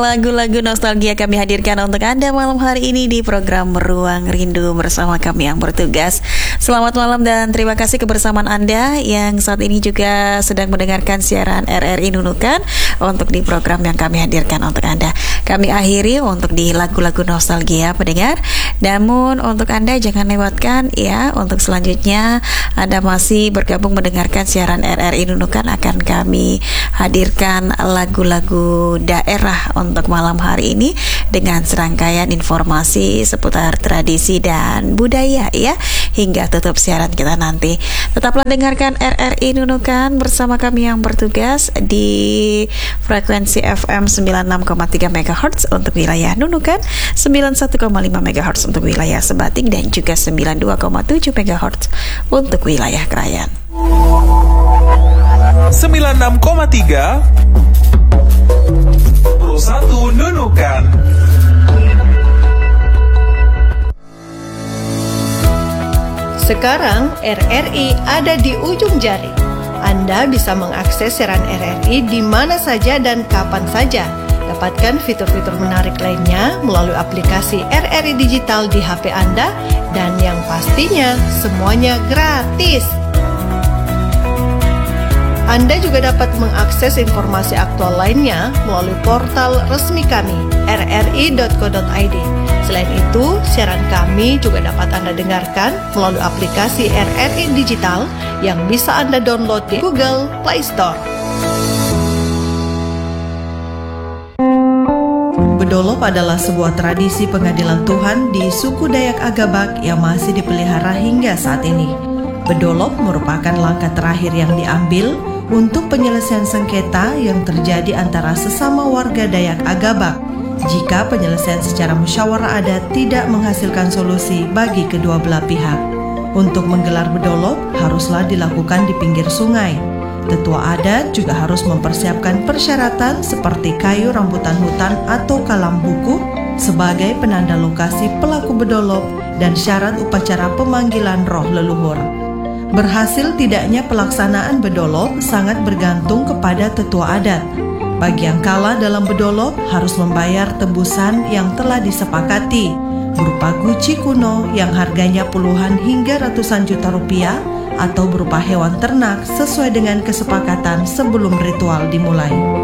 lagu-lagu nostalgia kami hadirkan untuk Anda malam hari ini di program Ruang Rindu bersama kami yang bertugas. Selamat malam dan terima kasih kebersamaan Anda yang saat ini juga sedang mendengarkan siaran RRI Nunukan untuk di program yang kami hadirkan untuk Anda. Kami akhiri untuk di lagu-lagu nostalgia pendengar. Namun untuk Anda jangan lewatkan ya, untuk selanjutnya Anda masih bergabung mendengarkan siaran RRI Nunukan, akan kami hadirkan lagu-lagu daerah untuk malam hari ini dengan serangkaian informasi seputar tradisi dan budaya ya, hingga tutup siaran kita nanti. Tetaplah dengarkan RRI Nunukan bersama kami yang bertugas di frekuensi FM 96,3 MHz untuk wilayah Nunukan, 91,5 MHz untuk wilayah Sebatik, dan juga 92,7 MHz untuk wilayah Krayan. 96,3 Pro 1 Nunukan. Sekarang RRI ada di ujung jari. Anda bisa mengakses siaran RRI di mana saja dan kapan saja. Dapatkan fitur-fitur menarik lainnya melalui aplikasi RRI Digital di HP Anda, dan yang pastinya semuanya gratis. Anda juga dapat mengakses informasi aktual lainnya melalui portal resmi kami, rri.co.id. Selain itu, siaran kami juga dapat Anda dengarkan melalui aplikasi RRI Digital yang bisa Anda download di Google Play Store. Bedolop adalah sebuah tradisi pengadilan Tuhan di suku Dayak Agabak yang masih dipelihara hingga saat ini. Bedolop merupakan langkah terakhir yang diambil untuk penyelesaian sengketa yang terjadi antara sesama warga Dayak Agabak jika penyelesaian secara musyawarah adat tidak menghasilkan solusi bagi kedua belah pihak. Untuk menggelar bedolop haruslah dilakukan di pinggir sungai. Tetua adat juga harus mempersiapkan persyaratan seperti kayu rambutan hutan atau kalam buku sebagai penanda lokasi pelaku bedolop dan syarat upacara pemanggilan roh leluhur. Berhasil tidaknya pelaksanaan bedolop sangat bergantung kepada tetua adat. Bagi yang kalah dalam bedolop harus membayar tebusan yang telah disepakati, berupa guci kuno yang harganya puluhan hingga ratusan juta rupiah, atau berupa hewan ternak sesuai dengan kesepakatan sebelum ritual dimulai.